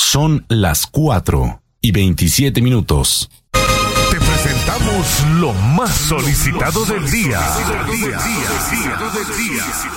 Son las 4:27. Te presentamos lo más solicitado del día.